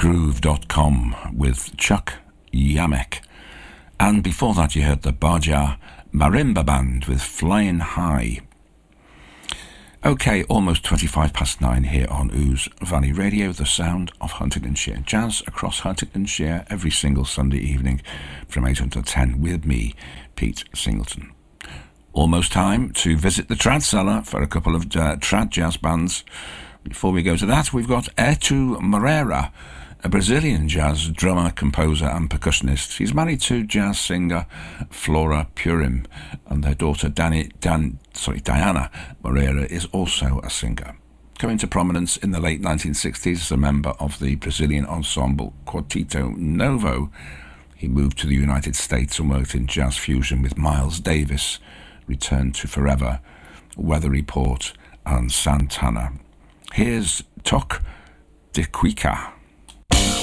groove.com with Chuck Yamek. And before that you heard the Baja Marimba Band with Flying High. Okay, almost 9:25 here on Ouse Valley Radio, the sound of Huntingdonshire. Jazz across Huntingdonshire every single Sunday evening from 8 until 10 with me, Pete Singleton. Almost time to visit the Trad Cellar for a couple of trad jazz bands. Before we go to that, we've got Etu Moreira, a Brazilian jazz drummer, composer and percussionist. She's married to jazz singer Flora Purim, and their daughter Diana Moreira is also a singer. Coming to prominence in the late 1960s as a member of the Brazilian ensemble Quarteto Novo, he moved to the United States and worked in jazz fusion with Miles Davis, Return to Forever, Weather Report and Santana. Here's Toque de Cuica.